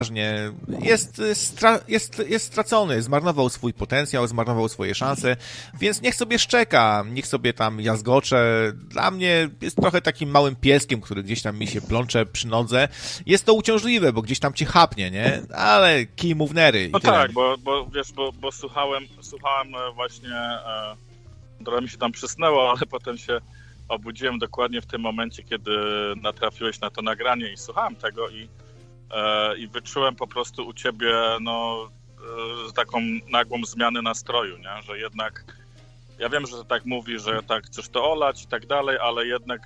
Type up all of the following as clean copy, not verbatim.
jest stracony, zmarnował swój potencjał, zmarnował swoje szanse, więc niech sobie szczeka, niech sobie tam jazgocze. Dla mnie jest trochę takim małym pieskiem, który gdzieś tam mi się plącze przy nodze. Jest to uciążliwe, bo gdzieś tam cię chapnie, nie? Ale kij mu w nery. No tak, bo słuchałem właśnie, trochę mi się tam przysnęło, ale potem się obudziłem dokładnie w tym momencie, kiedy natrafiłeś na to nagranie i słuchałem tego i wyczułem po prostu u ciebie taką nagłą zmianę nastroju, nie? Że jednak, ja wiem, że tak mówi, że tak chcesz to olać i tak dalej, ale jednak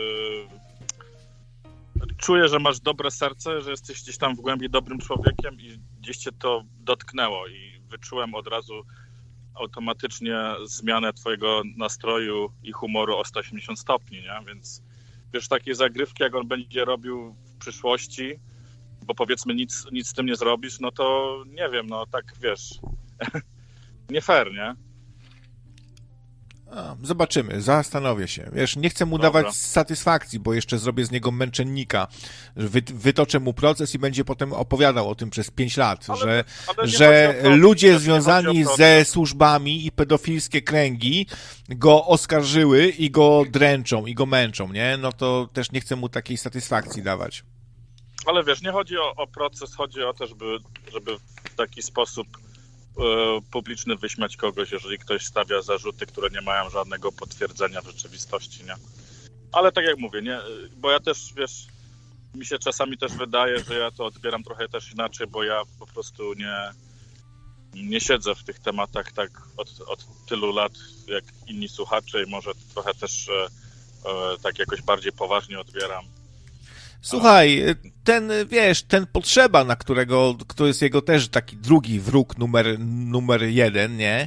czuję, że masz dobre serce, że jesteś gdzieś tam w głębi dobrym człowiekiem i gdzieś cię to dotknęło i wyczułem od razu automatycznie zmianę twojego nastroju i humoru o 180 stopni, nie? Więc wiesz, takie zagrywki, jak on będzie robił w przyszłości, bo powiedzmy nic z tym nie zrobisz, no to nie wiem, no tak wiesz, nie fair, nie? Zobaczymy, zastanowię się. Wiesz, nie chcę mu dawać satysfakcji, bo jeszcze zrobię z niego męczennika. Wytoczę mu proces i będzie potem opowiadał o tym przez 5 lat, że ludzie związani ze służbami i pedofilskie kręgi go oskarżyły i go dręczą, i go męczą, nie? No to też nie chcę mu takiej satysfakcji dawać. Ale wiesz, nie chodzi o proces, chodzi o to, żeby w taki sposób publiczny wyśmiać kogoś, jeżeli ktoś stawia zarzuty, które nie mają żadnego potwierdzenia w rzeczywistości, nie? Ale tak jak mówię, nie, bo ja też, wiesz, mi się czasami też wydaje, że ja to odbieram trochę też inaczej, bo ja po prostu nie siedzę w tych tematach tak od tylu lat, jak inni słuchacze i może trochę też tak jakoś bardziej poważnie odbieram. Słuchaj, ten Potrzeba, który jest jego też taki drugi wróg numer 1, nie?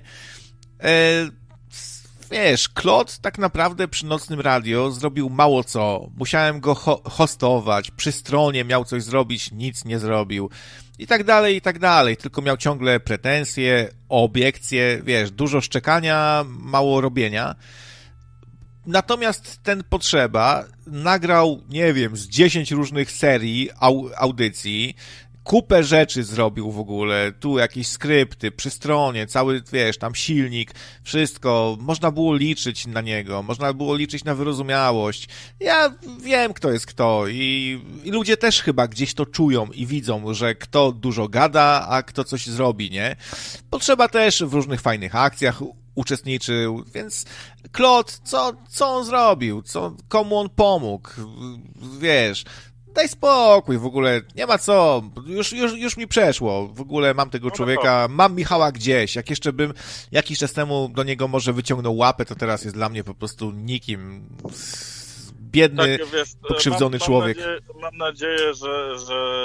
Wiesz, Klot tak naprawdę przy Nocnym Radio zrobił mało co. Musiałem go hostować, przy stronie miał coś zrobić, nic nie zrobił. I tak dalej, tylko miał ciągle pretensje, obiekcje, wiesz, dużo szczekania, mało robienia. Natomiast ten Potrzeba nagrał, nie wiem, z 10 różnych serii, audycji, kupę rzeczy zrobił w ogóle, tu jakieś skrypty, przy stronie, cały, wiesz, tam silnik, wszystko, można było liczyć na niego, można było liczyć na wyrozumiałość. Ja wiem, kto jest kto i ludzie też chyba gdzieś to czują i widzą, że kto dużo gada, a kto coś zrobi, nie? Potrzeba też w różnych fajnych akcjach uczestniczył, więc Klot, co on zrobił? Komu on pomógł? Wiesz, daj spokój w ogóle, nie ma co, już mi przeszło, w ogóle mam tego człowieka, mam Michała gdzieś, jak jeszcze bym jakiś czas temu do niego może wyciągnął łapę, to teraz jest dla mnie po prostu nikim, biedny, tak, wiesz, pokrzywdzony człowiek. Mam nadzieję, że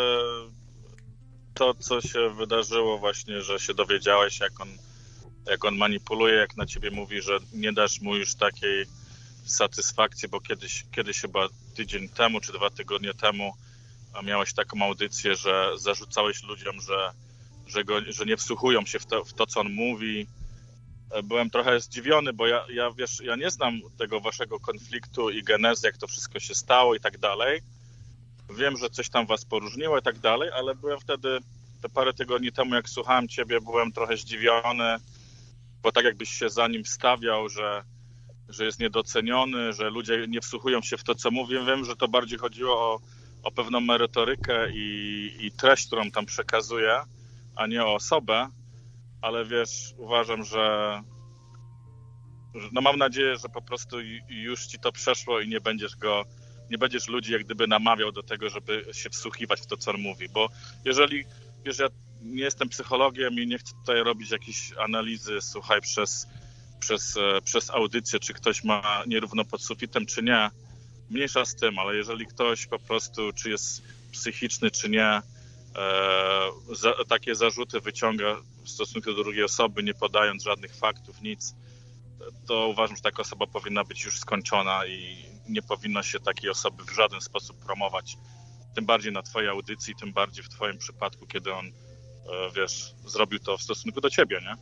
to, co się wydarzyło właśnie, że się dowiedziałeś, jak on manipuluje, jak na ciebie mówi, że nie dasz mu już takiej satysfakcji, bo kiedyś chyba tydzień temu, czy 2 tygodnie temu miałeś taką audycję, że zarzucałeś ludziom, że nie wsłuchują się w to, co on mówi. Byłem trochę zdziwiony, bo ja nie znam tego waszego konfliktu i genezy, jak to wszystko się stało i tak dalej. Wiem, że coś tam was poróżniło i tak dalej, ale byłem wtedy, te parę tygodni temu, jak słuchałem ciebie, byłem trochę zdziwiony, bo tak jakbyś się za nim stawiał, że jest niedoceniony, że ludzie nie wsłuchują się w to, co mówię. Wiem, że to bardziej chodziło o pewną merytorykę i treść, którą tam przekazuje, a nie o osobę, ale wiesz, uważam, że no mam nadzieję, że po prostu już ci to przeszło i nie będziesz ludzi jak gdyby namawiał do tego, żeby się wsłuchiwać w to, co on mówi, bo jeżeli, wiesz, ja nie jestem psychologiem i nie chcę tutaj robić jakiejś analizy, słuchaj, przez audycję, czy ktoś ma nierówno pod sufitem, czy nie. Mniejsza z tym, ale jeżeli ktoś po prostu, czy jest psychiczny, czy nie, takie zarzuty wyciąga w stosunku do drugiej osoby, nie podając żadnych faktów, nic, to uważam, że taka osoba powinna być już skończona i nie powinno się takiej osoby w żaden sposób promować. Tym bardziej na twojej audycji, tym bardziej w twoim przypadku, kiedy on, wiesz, zrobił to w stosunku do ciebie, nie?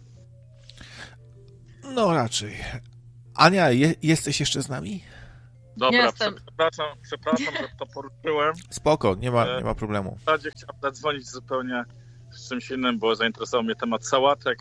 No raczej. Ania, jesteś jeszcze z nami? Dobra, przepraszam, że to poruszyłem. Spoko, nie ma problemu. W zasadzie chciałem zadzwonić zupełnie z czymś innym, bo zainteresował mnie temat sałatek,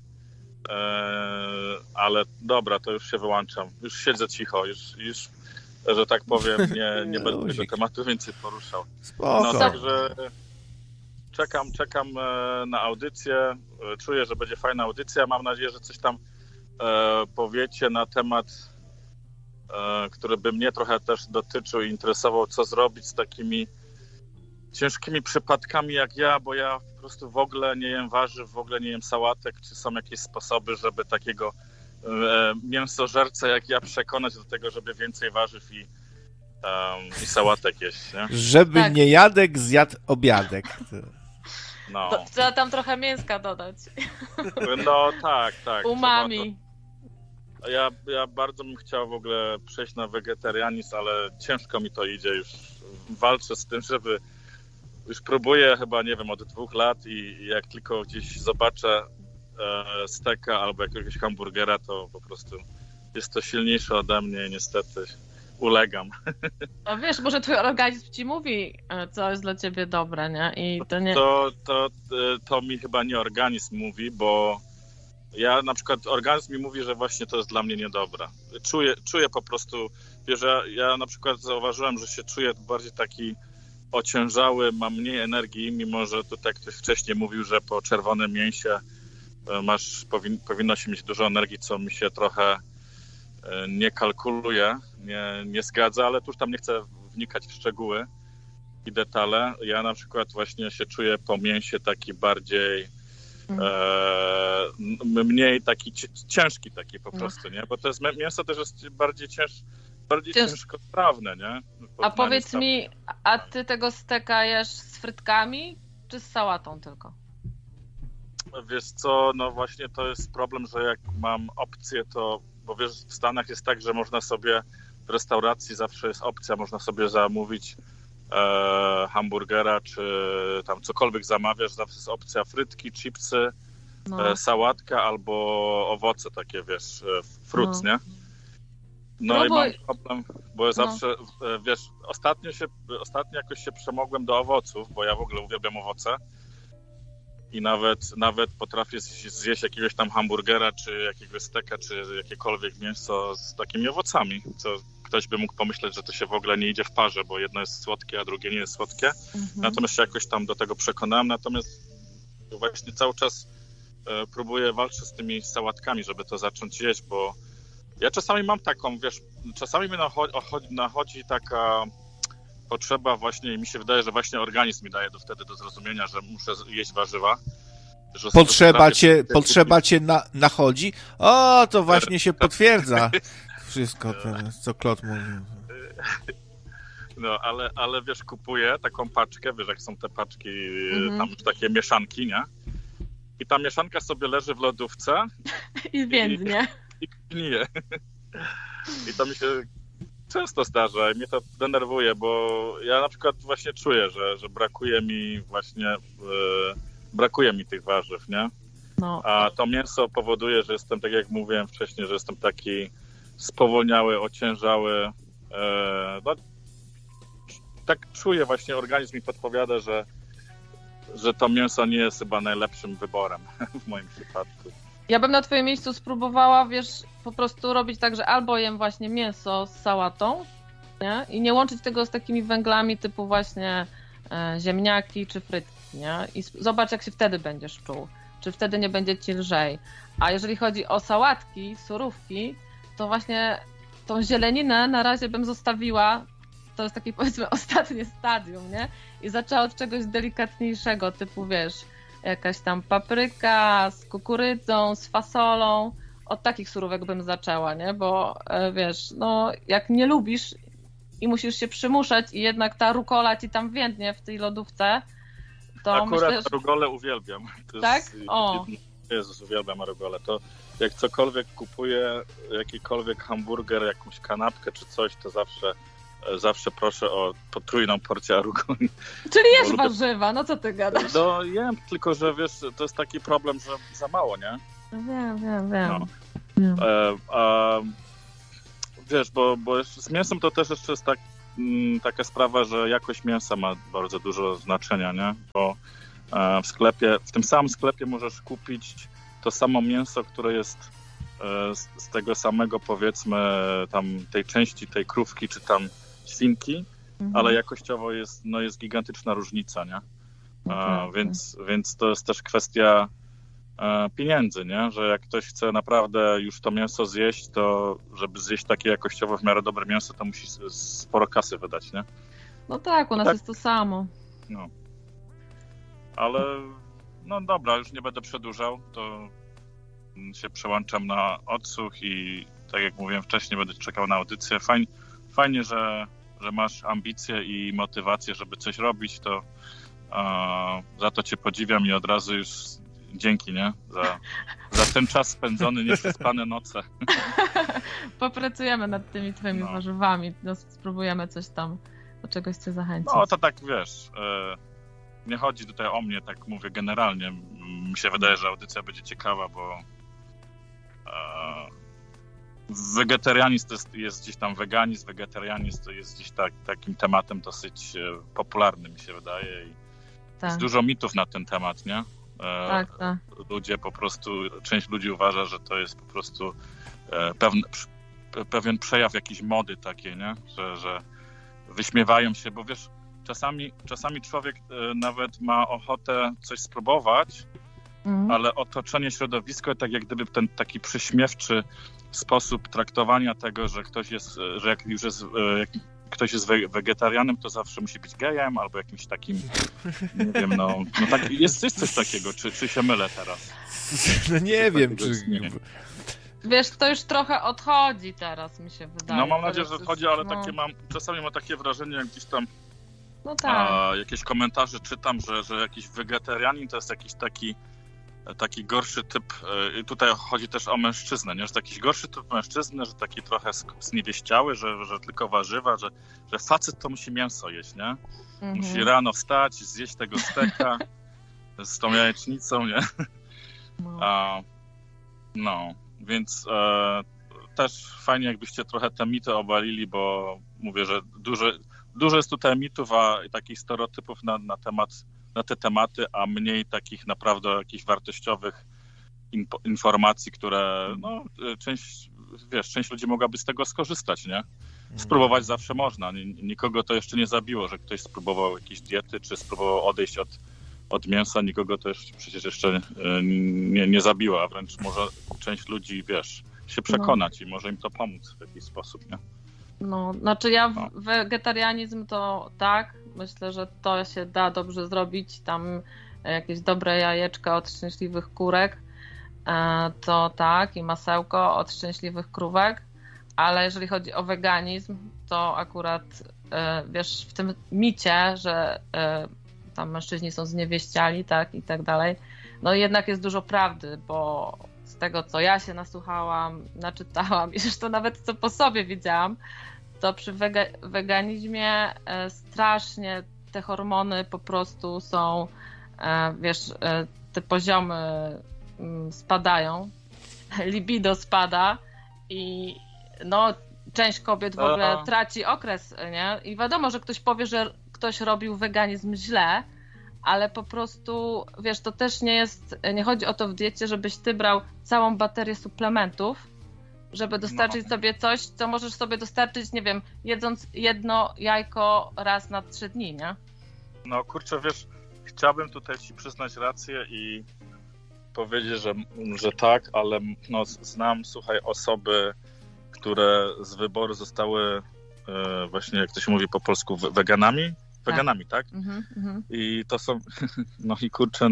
ale dobra, to już się wyłączam. Już siedzę cicho, już że tak powiem, nie będę tego tematu więcej poruszał. Spoko. No także czekam na audycję. Czuję, że będzie fajna audycja. Mam nadzieję, że coś tam powiecie na temat, który by mnie trochę też dotyczył i interesował, co zrobić z takimi ciężkimi przypadkami jak ja, bo ja po prostu w ogóle nie jem warzyw, w ogóle nie jem sałatek. Czy są jakieś sposoby, żeby takiego mięsożerca jak ja przekonać do tego, żeby więcej warzyw i sałatek jeść, nie? Żeby tak. Nie jadek zjadł obiadek. No. Trzeba tam trochę mięska dodać. No tak. Umami. Ja bardzo bym chciał w ogóle przejść na wegetarianizm, ale ciężko mi to idzie. Już walczę z tym, żeby... Już próbuję chyba, nie wiem, od 2 lat i jak tylko gdzieś zobaczę steka albo jakiegoś hamburgera, to po prostu jest to silniejsze ode mnie i niestety ulegam. No wiesz, może twój organizm ci mówi, co jest dla ciebie dobre, nie? I to nie... To mi chyba nie organizm mówi, bo ja na przykład organizm mi mówi, że właśnie to jest dla mnie niedobre. Czuję po prostu, wiesz, ja na przykład zauważyłem, że się czuję bardziej taki ociężały, mam mniej energii, mimo że tutaj ktoś wcześniej mówił, że po czerwonym mięsie powinno się mieć dużo energii, co mi się trochę nie kalkuluje, nie zgadza, ale tu już tam nie chcę wnikać w szczegóły i detale. Ja na przykład właśnie się czuję po mięsie taki bardziej mniej taki ciężki taki po prostu, nie? Bo to jest mięso też jest bardziej ciężkoprawne, nie? A powiedz mi, a ty tego steka jesz z frytkami czy z sałatą tylko? Wiesz co, no właśnie to jest problem, że jak mam opcję, to, bo wiesz, w Stanach jest tak, że można sobie w restauracji zawsze jest opcja, można sobie zamówić hamburgera, czy tam cokolwiek zamawiasz, zawsze jest opcja frytki, chipsy, sałatka albo owoce takie, wiesz, fruits, nie? No i mam problem, bo zawsze, wiesz, ostatnio jakoś się przemogłem do owoców, bo ja w ogóle uwielbiam owoce i nawet potrafię zjeść jakiegoś tam hamburgera, czy jakiegoś steka, czy jakiekolwiek mięso z takimi owocami, co ktoś by mógł pomyśleć, że to się w ogóle nie idzie w parze, bo jedno jest słodkie, a drugie nie jest słodkie. Natomiast się jakoś tam do tego przekonałem, natomiast właśnie cały czas próbuję walczyć z tymi sałatkami, żeby to zacząć jeść, bo ja czasami mam taką, wiesz, czasami mi nachodzi taka potrzeba właśnie i mi się wydaje, że właśnie organizm mi daje wtedy do zrozumienia, że muszę jeść warzywa. Potrzeba cię nachodzi? O, to właśnie się potwierdza wszystko, co Klot mówił. No, ale wiesz, kupuję taką paczkę, wiesz, jak są te paczki, tam już takie mieszanki, nie? I ta mieszanka sobie leży w lodówce. I więdnie. I gnije. I to mi się często zdarza i mnie to denerwuje, bo ja na przykład właśnie czuję, że brakuje mi tych warzyw, nie? No. A to mięso powoduje, że jestem, tak jak mówiłem wcześniej, że jestem taki spowolniały, ociężały. No, tak czuję, właśnie organizm mi podpowiada, że to mięso nie jest chyba najlepszym wyborem w moim przypadku. Ja bym na twoim miejscu spróbowała, wiesz, po prostu robić tak, że albo jem właśnie mięso z sałatą, nie? I nie łączyć tego z takimi węglami typu właśnie ziemniaki czy frytki, nie? I zobacz, jak się wtedy będziesz czuł. Czy wtedy nie będzie ci lżej. A jeżeli chodzi o sałatki, surówki, to właśnie tą zieleninę na razie bym zostawiła. To jest takie, powiedzmy, ostatnie stadium, nie? I zaczęła od czegoś delikatniejszego, typu, wiesz, jakaś tam papryka z kukurydzą, z fasolą. Od takich surówek bym zaczęła, nie? Bo wiesz, no jak nie lubisz i musisz się przymuszać i jednak ta rukola ci tam więdnie w tej lodówce, to akurat myślę, że... arugolę uwielbiam. To tak? Jezus, uwielbiam arugolę. To jak cokolwiek kupuję, jakikolwiek hamburger, jakąś kanapkę czy coś, to zawsze proszę o potrójną porcję arugoli. Czyli jesz warzywa, no co ty gadasz? No jem, tylko że wiesz, to jest taki problem, że za mało, nie? Wiem. No. wiesz, bo z mięsem to też jeszcze jest taka sprawa, że jakość mięsa ma bardzo dużo znaczenia, nie? Bo w tym samym sklepie możesz kupić to samo mięso, które jest z tego samego, powiedzmy, tam tej części tej krówki czy tam świnki, ale jakościowo jest gigantyczna różnica, nie? Więc to jest też kwestia pieniędzy, nie? Że jak ktoś chce naprawdę już to mięso zjeść, to żeby zjeść takie jakościowo w miarę dobre mięso, to musi sporo kasy wydać, nie? No tak, u nas jest to samo. No. Ale no dobra, już nie będę przedłużał, to się przełączam na odsłuch i tak jak mówiłem wcześniej, będę czekał na audycję. Fajnie, że masz ambicje i motywację, żeby coś robić, to za to cię podziwiam i od razu już dzięki, nie? Za ten czas spędzony, nieprzespane noce. Popracujemy nad tymi twoimi warzywami. No, spróbujemy coś tam, do czegoś cię zachęcić. No to tak, wiesz, nie chodzi tutaj o mnie, tak mówię generalnie. Mi się wydaje, że audycja będzie ciekawa, bo wegetarianizm to jest gdzieś tam, weganizm, wegetarianizm to jest gdzieś takim tematem dosyć popularnym, mi się wydaje. I jest dużo mitów na ten temat, nie? Tak. Ludzie po prostu, część ludzi uważa, że to jest po prostu pewien przejaw jakiejś mody takiej, nie? Że wyśmiewają się, bo wiesz, czasami człowiek nawet ma ochotę coś spróbować, ale otoczenie, środowisko, tak jak gdyby ten taki przyśmiewczy sposób traktowania tego, że ktoś jest, że jak już jest, jak ktoś jest wegetarianem, to zawsze musi być gejem albo jakimś takim, nie wiem, no tak, jest coś takiego, czy się mylę teraz? No nie wiem, czy... Wiesz, to już trochę odchodzi teraz, mi się wydaje. No mam nadzieję, że odchodzi, ale czasami mam takie wrażenie, jak gdzieś tam jakieś komentarze czytam, że jakiś wegetarianin to jest jakiś taki gorszy typ, tutaj chodzi też o mężczyznę, nie? Że jakiś gorszy typ mężczyzny, że taki trochę zniewieściały, że tylko warzywa, że facet to musi mięso jeść, nie? Musi rano wstać, zjeść tego steka z tą jajecznicą, nie? Więc też fajnie, jakbyście trochę te mity obalili, bo mówię, że dużo jest tutaj mitów, i takich stereotypów na te tematy, a mniej takich naprawdę jakichś wartościowych informacji, które część ludzi mogłaby z tego skorzystać, nie? Spróbować zawsze można. Nikogo to jeszcze nie zabiło, że ktoś spróbował jakiejś diety, czy spróbował odejść od mięsa, nikogo to przecież jeszcze nie zabiło, a wręcz może część ludzi, wiesz, się przekonać i może im to pomóc w jakiś sposób, nie? No, znaczy wegetarianizm to tak, myślę, że to się da dobrze zrobić, tam jakieś dobre jajeczka od szczęśliwych kurek, to tak, i masełko od szczęśliwych krówek, ale jeżeli chodzi o weganizm, to akurat, wiesz, w tym micie, że tam mężczyźni są zniewieściali, tak, i tak dalej, no jednak jest dużo prawdy, bo z tego, co ja się nasłuchałam, naczytałam i zresztą nawet co po sobie widziałam, to przy weganizmie strasznie te hormony po prostu są, wiesz, te poziomy spadają, libido spada i no część kobiet w ogóle traci okres, nie? I wiadomo, że ktoś powie, że ktoś robił weganizm źle, ale po prostu, wiesz, to też nie chodzi o to w diecie, żebyś ty brał całą baterię suplementów, żeby dostarczyć sobie coś, co możesz sobie dostarczyć, nie wiem, jedząc jedno jajko raz na 3 dni, nie? No kurczę, wiesz, chciałbym tutaj ci przyznać rację i powiedzieć, że tak, ale no, znam, słuchaj, osoby, które z wyboru zostały właśnie, jak to się mówi po polsku, weganami, tak? I to są, no i kurczę,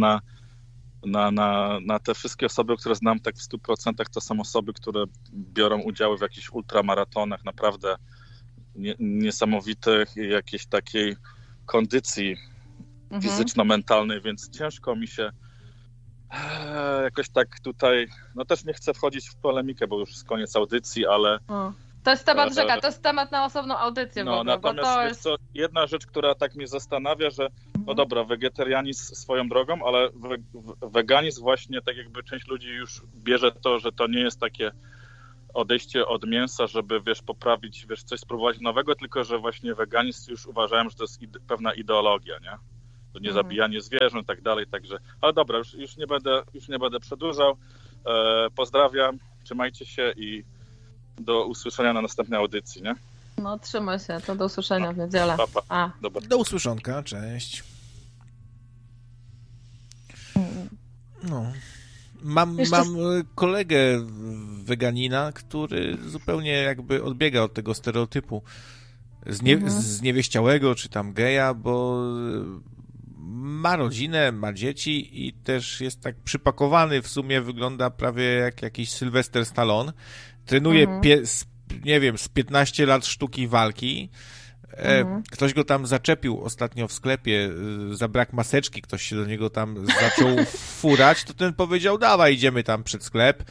na te wszystkie osoby, które znam tak w 100%, to są osoby, które biorą udział w jakichś ultramaratonach, naprawdę niesamowitych i jakiejś takiej kondycji fizyczno-mentalnej, więc ciężko mi się jakoś tak tutaj, no też nie chcę wchodzić w polemikę, bo już jest koniec audycji, ale... To jest temat rzeka, to jest temat na osobną audycję. No, natomiast to jest... jedna rzecz, która tak mnie zastanawia, że no dobra, wegetarianizm swoją drogą, ale weganizm właśnie tak jakby część ludzi już bierze to, że to nie jest takie odejście od mięsa, żeby, wiesz, poprawić, wiesz, coś spróbować nowego, tylko że właśnie weganizm już uważałem, że to jest pewna ideologia, nie? To nie zabijanie zwierząt i tak dalej, także, ale dobra, już nie będę przedłużał. Pozdrawiam, trzymajcie się i do usłyszenia na następnej audycji, nie? No, trzymaj się, to do usłyszenia w niedzielę. Pa, pa. Do usłyszonka, cześć. No. Mam kolegę weganina, który zupełnie jakby odbiega od tego stereotypu zniewieściałego czy tam geja, bo ma rodzinę, ma dzieci i też jest tak przypakowany, w sumie wygląda prawie jak jakiś Sylwester Stallone. Trenuje, nie wiem, z 15 lat sztuki walki. Ktoś go tam zaczepił ostatnio w sklepie za brak maseczki, ktoś się do niego tam zaczął furać, to ten powiedział, dawaj, idziemy tam przed sklep.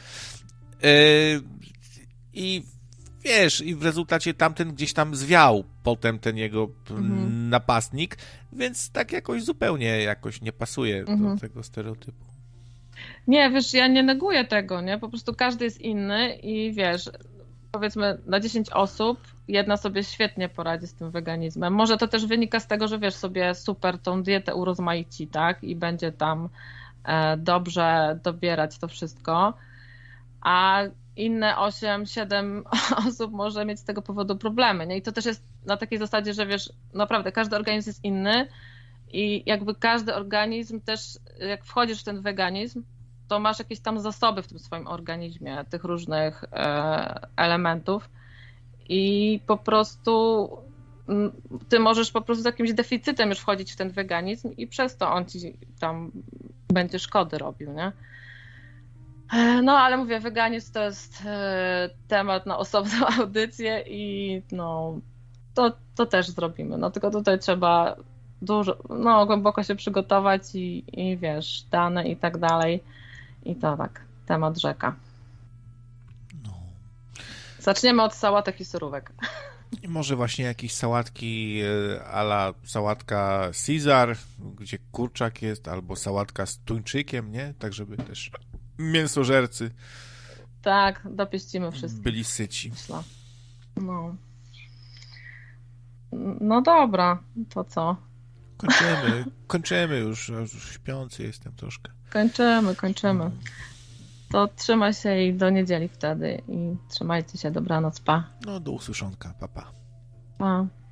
I wiesz, i w rezultacie tamten gdzieś tam zwiał potem ten jego napastnik, więc tak jakoś nie pasuje do tego stereotypu. Nie, wiesz, ja nie neguję tego, nie? Po prostu każdy jest inny i wiesz, powiedzmy na 10 osób jedna sobie świetnie poradzi z tym weganizmem. Może to też wynika z tego, że wiesz, sobie super tą dietę urozmaici, tak? I będzie tam dobrze dobierać to wszystko, a inne 8-7 osób może mieć z tego powodu problemy, nie? I to też jest na takiej zasadzie, że wiesz, naprawdę każdy organizm jest inny i jakby każdy organizm też, jak wchodzisz w ten weganizm, to masz jakieś tam zasoby w tym swoim organizmie, tych różnych elementów i po prostu ty możesz po prostu z jakimś deficytem już wchodzić w ten weganizm i przez to on ci tam będzie szkody robił, nie? No, ale mówię, weganizm to jest temat na osobną audycję i no, to też zrobimy. No, tylko tutaj trzeba głęboko się przygotować i wiesz, dane i tak dalej. I to tak, temat rzeka. No. Zaczniemy od sałatek i surówek. I może właśnie jakieś sałatki a la sałatka Caesar, gdzie kurczak jest, albo sałatka z tuńczykiem, nie? Tak, żeby też mięsożercy tak, dopieścimy wszystko. Byli syci. Myślę. No dobra, to co? Kończymy już śpiący jestem troszkę. Kończymy. To trzymaj się i do niedzieli wtedy i trzymajcie się, dobranoc, pa. No, do usłyszonka, pa. Pa.